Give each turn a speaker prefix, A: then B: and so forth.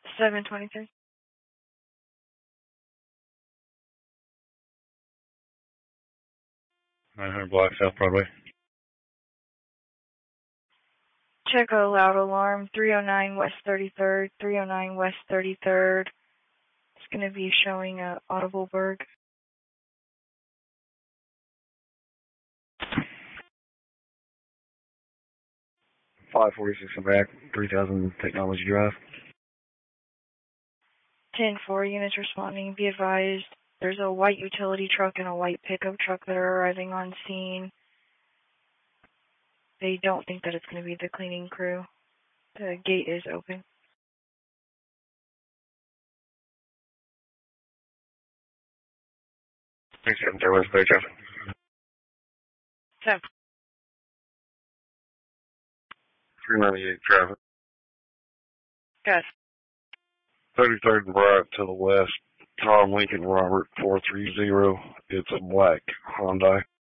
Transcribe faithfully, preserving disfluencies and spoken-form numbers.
A: seven twenty-three.
B: nine hundred block South Broadway.
A: Check a loud alarm, three oh nine West thirty-third, three oh nine West thirty-third. It's going to be showing a audible Berg.
B: five forty-six and back, three thousand Technology Drive.
A: ten four units responding. Be advised, there's a white utility truck and a white pickup truck that are arriving on scene. They don't think that it's going to be the cleaning crew. The gate is open.
B: three seven zero West clear traffic.
A: seven.
B: three ninety-eight traffic.
A: Yes.
B: thirty-third and Bright to the west. Tom Lincoln Robert four three zero. It's a black Hyundai.